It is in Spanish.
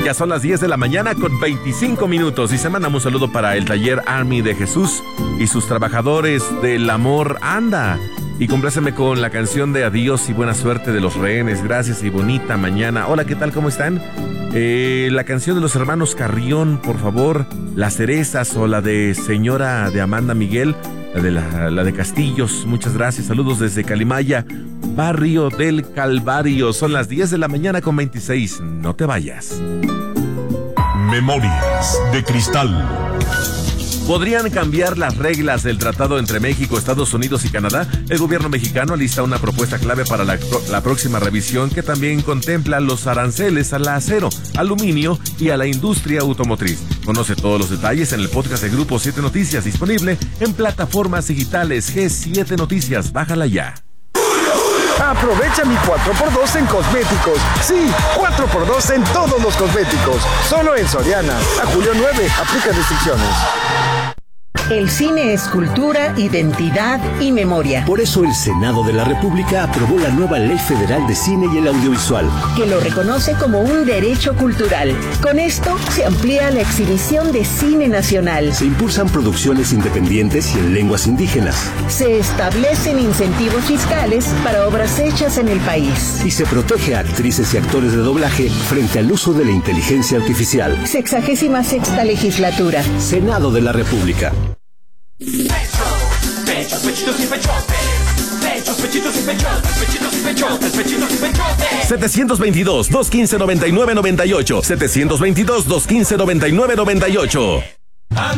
Ya son las 10 de la mañana con 25 minutos y se manda un saludo para el taller Army de Jesús y sus trabajadores del amor. Anda y compláceme con la canción de Adiós y Buena Suerte de Los Rehenes. Gracias y bonita mañana. Hola, ¿qué tal? ¿Cómo están? La canción de los hermanos Carrión, por favor. Las Cerezas o la de Señora de Amanda Miguel. La de Castillos. Muchas gracias. Saludos desde Calimaya, Barrio del Calvario. Son las 10 de la mañana con 26. No te vayas. Memorias de Cristal. ¿Podrían cambiar las reglas del tratado entre México, Estados Unidos y Canadá? El gobierno mexicano alista una propuesta clave para la próxima revisión que también contempla los aranceles al acero, aluminio y a la industria automotriz. Conoce todos los detalles en el podcast de Grupo 7 Noticias, disponible en plataformas digitales. G7 Noticias, bájala ya. Aprovecha mi 4x2 en cosméticos. Sí, 4x2 en todos los cosméticos. Solo en Soriana. A julio 9, aplica restricciones. El cine es cultura, identidad y memoria. Por eso el Senado de la República aprobó la nueva Ley Federal de Cine y el Audiovisual, que lo reconoce como un derecho cultural. Con esto se amplía la exhibición de cine nacional. Se impulsan producciones independientes y en lenguas indígenas. Se establecen incentivos fiscales para obras hechas en el país. Y se protege a actrices y actores de doblaje frente al uso de la inteligencia artificial. 66ª legislatura. Senado de la República. Pechos, pechitos y pechotes. Pechos, pechitos y pechotes. Pechitos y pechotes. Pechitos y pechotes. 722-215-9998. 722-215-9998.